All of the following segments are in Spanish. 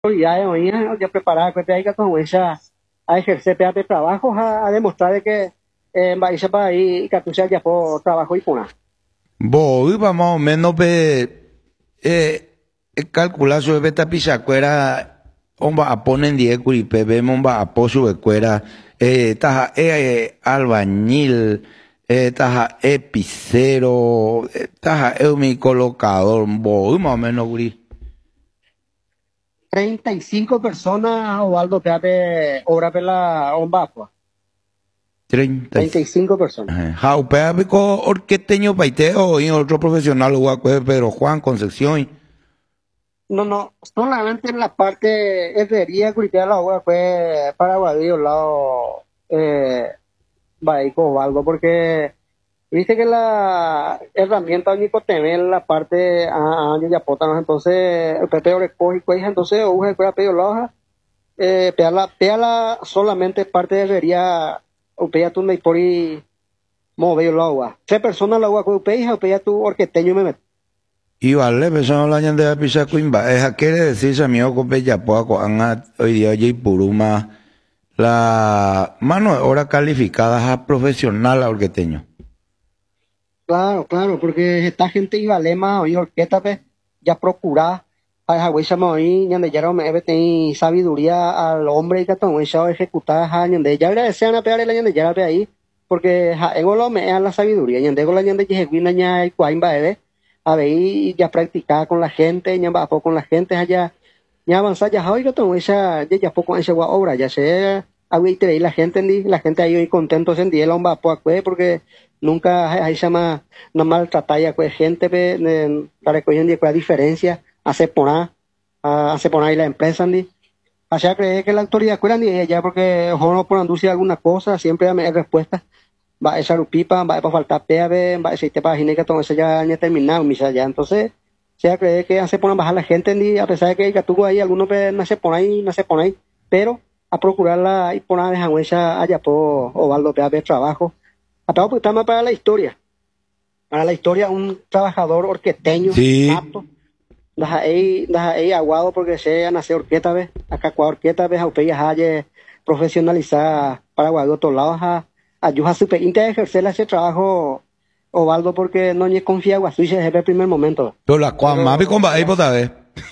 autoridades hoy ya preparada que hay que con esa a ejercer de trabajo a demostrar de que en países para ahí que tú ya por trabajo y puna. Voy, más o menos, calcular su beta pisacuera, omba a ponen 10 curipe, vemos va a posu becuera, taja, albañil, taja, epicero, taja, mi colocador, voy, más o menos, guri. 35 personas, Osvaldo, de obra de la Ombapua. 35 personas. Jaupea pico orqueteño paiteo y otro profesional, Pedro Juan Concepción. No, solamente en la parte herrería, Curitiba, la obra fue para Guadillo, lado Baico, Osvaldo, porque viste que la herramienta único TV en la parte año ya potanos, entonces el PP recoge y cuelga, entonces usa el pedido la hoja, pea la solamente parte de herrería, o pea tu por y mover la agua. 3 personas la agua que upea, o pea tu orqueteño me mete. Y vale, persona la ñande de pisa cuimba. Esa quiere decir, amigo, que ya poco hoy día y puruma la mano de obra calificada a profesional orqueteño. Claro, porque esta gente iba a lema, hoy orquesta, ya procura, a esa güey llama hoy, ñande ya no me tener sabiduría al hombre y que todo eso ejecutar, ñande ya le desean a pegarle la ñande ya la ahí, porque en lo me dan la sabiduría, ñande con la ñande ya ejecuina ña y cuaimba, a ver, ya practicar con la gente, ya va con la gente allá, ya avanzar, ya hoy que todo esa, ya poco esa obra, ya sea, ahorita ahí la gente ahí contento en día, el hombre porque nunca hay llama, no maltratar ya pues gente, para recoger la diferencia, hace poner ahí la empresa, o sea, cree que la autoridad cuida ni ya porque ojo no por anducir alguna cosa, siempre me respuesta va a echar pipa, va a faltar peave, va a decir te página que todo eso ya ni terminado, misa ya, entonces se cree que hace poner bajar la gente ni a pesar de que tuvo ahí algunos no se pone ahí, pero a procurarla y poner de huella allá por Osvaldo peave trabajo, hasta pues estamos para la historia un trabajador orqueteño, Sí. nato, deja ahí aguado porque se nace orqueta ve, acá cua orqueta ve, a ya profesionalizar para guardar otros lados ayuda super inte ejercer ese trabajo Osvaldo porque no ni confía guasuy desde el primer momento. Pero la cuan más con va ahí por vez.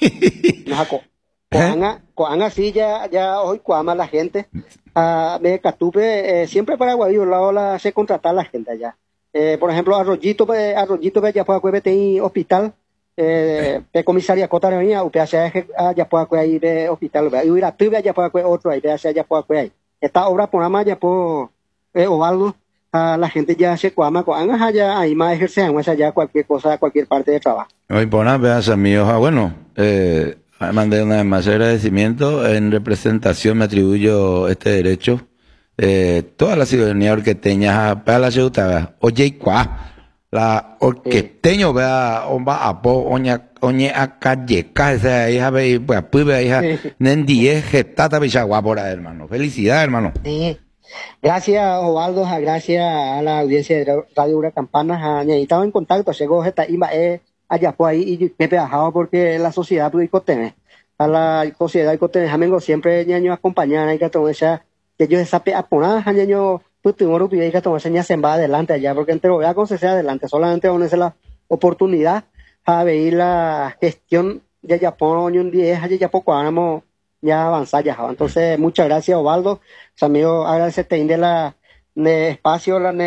Coan así ya hoy cuama la gente de Catupe siempre para Guadillo lado se contratar la gente allá. Por ejemplo Arroyito ya puede haber hospital de comisaría Cota Reunía UPH ya puede haber ahí de hospital y hubiera ya puede haber otro ahí ya puede haber ahí. Esta obra por más ya por Osvaldo, la gente ya se cuama con ya ahí más ejercer ya cualquier cosa, cualquier parte de trabajo. Hoy por nada, veas amigos, bueno, mandé una vez más agradecimiento, en representación me atribuyo este derecho, toda la ciudadanía orqueteña, para la ciudad, oye, la orqueteño, vea, omba, apo, oñe, acá, yeca, esa hija, pues, hija, nendie, getata, bichagua, por ahí, hermano. Felicidades, hermano. Gracias, Osvaldo, gracias a la audiencia de Radio Ura Campanas, estaba en contacto, llegó esta IMA, allá por ahí, y Pepe Ajao, porque la sociedad puede cotener, a la sociedad de cotener, amigo, siempre, ñaño, acompañar, hay que tomar esa, que yo esa pe aponar, ñaño, pues, tengo que hay que tomar esa se va adelante allá, porque entre voy a conceder adelante, solamente ponerse la oportunidad, a ver la gestión de Japón, un 10, ya poco, ánimo, ya avanzar ya. Entonces, muchas gracias, Osvaldo. Amigo, agradecerte de la espacio, la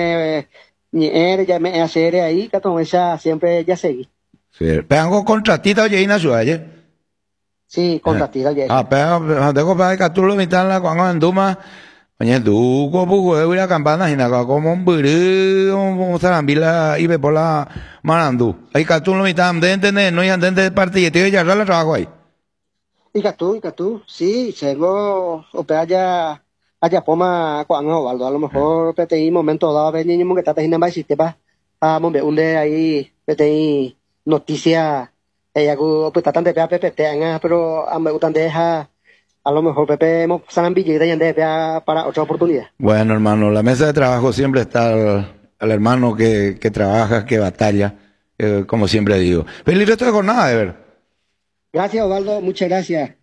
ya me hacer ahí, que todo esa siempre ya seguí. Sí, pero contratita oye ina su ayer. Sí, contratita oye. Pero tengo para que tú lo mitan la cuando anduma. Oye, tú como juego la campana y nada como un buru, un zarambila y ve por la marandu. Ahí que tú lo mitan de entender, no hay de parte y te ya la trabajo ahí. Y que tú, sí, llego, opera allá poma cuando Osvaldo, a lo mejor te hay momento dado ver niño que está teniendo más sistema, mombe unde ahí te noticia ella pues tratan de pepe pero a me gustan deja a lo mejor Pepe hemos salan billete y para otra oportunidad. Bueno, hermano, la mesa de trabajo siempre está al hermano que trabaja, que batalla, como siempre digo. Feliz resto de jornada, de ver. Gracias, Osvaldo, muchas gracias.